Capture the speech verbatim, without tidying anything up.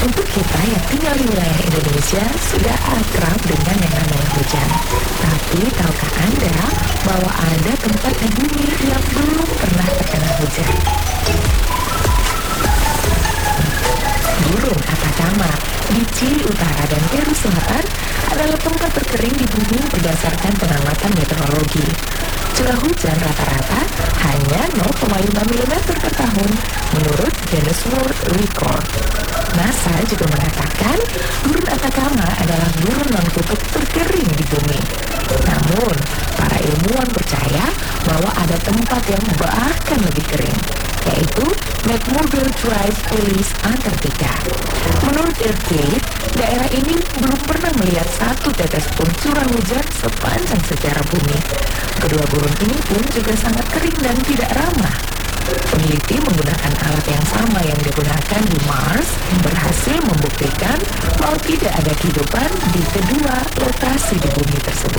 Untuk kita yang tinggal di wilayah Indonesia sudah akrab dengan yang namanya hujan. Tapi tahukah Anda bahwa ada tempat di bumi yang belum pernah terkena hujan? Gurun Atacama di Chili Utara dan Peru Selatan adalah tempat terkering di bumi berdasarkan pengamatan meteorologi. Curah hujan rata-rata hanya nol koma lima milimeter per tahun menurut Guinness World Record. NASA juga mengatakan gurun Atacama adalah gurun non-kutub terkering di bumi. Namun, para ilmuwan percaya bahwa ada tempat yang bahkan lebih kering, yaitu McMurdo Drive Police Antartika. Menurut Earthgate, daerah ini belum pernah melihat satu tetes pun curah hujan sepanjang sejarah bumi. Kedua gurun ini pun juga sangat kering dan tidak ramah. Peneliti menggunakan alat yang sama yang digunakan di Mars berhasil membuktikan bahwa tidak ada kehidupan di kedua